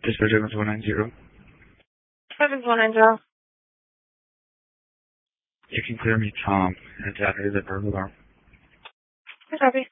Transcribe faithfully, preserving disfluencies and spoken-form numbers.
Dispatch seven one nine zero. seven one nine zero. You can clear me, Tom. It's after the burglar alarm. Hey, copy.